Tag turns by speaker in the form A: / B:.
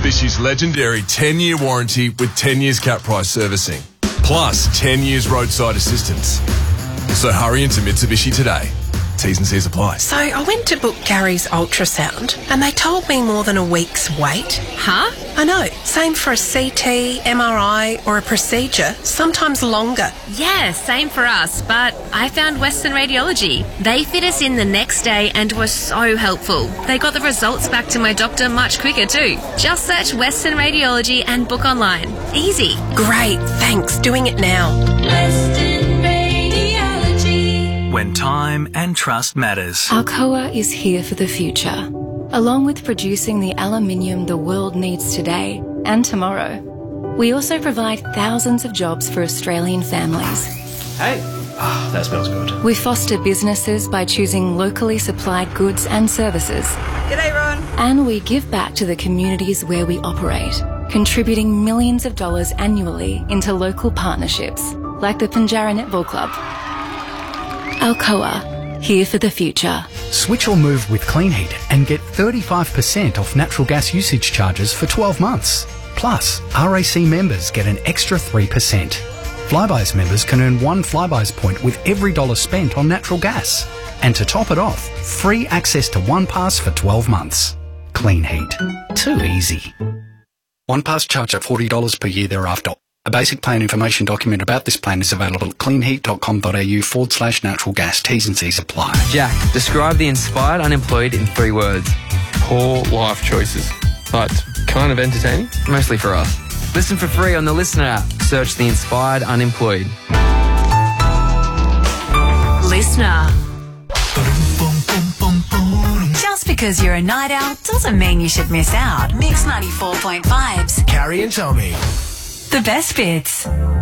A: Mitsubishi's legendary 10-year warranty with 10 years cap price servicing, plus 10 years roadside assistance. So hurry into Mitsubishi today. T's and C's apply.
B: So I went to book Gary's ultrasound and they told me more than a week's wait.
C: Huh?
B: I know. Same for a CT, MRI or a procedure, sometimes longer.
C: Yeah, same for us, but I found Western Radiology. They fit us in the next day and were so helpful. They got the results back to my doctor much quicker too. Just search Western Radiology and book online. Easy.
B: Great, thanks. Doing it now.
D: Western Radiology.
E: When time and trust matters.
F: Alcoa is here for the future. Along with producing the aluminium the world needs today and tomorrow, we also provide thousands of jobs for Australian families.
G: Hey, that smells good.
F: We foster businesses by choosing locally supplied goods and services.
H: G'day, Ron.
F: And we give back to the communities where we operate, contributing millions of dollars annually into local partnerships, like the Pinjarra Netball Club. Alcoa, here for the future.
I: Switch or move with Clean Heat and get 35% off natural gas usage charges for 12 months. Plus, RAC members get an extra 3%. Flybuys members can earn 1 Flybuys point with every dollar spent on natural gas. And to top it off, free access to OnePass for 12 months. Clean Heat. Too easy. OnePass charge at $40 per year thereafter. A basic plan information document about this plan is available at cleanheat.com.au/natural gas. T's and C's apply.
J: Jack, describe the inspired unemployed in 3 words.
K: Poor life choices. But kind of entertaining.
J: Mostly for us. Listen for free on the Listener app. Search the inspired unemployed.
D: Listener. Just because you're a night owl doesn't mean you should miss out. Mix 94.5's
L: Carrie and Tommy.
D: The best bits.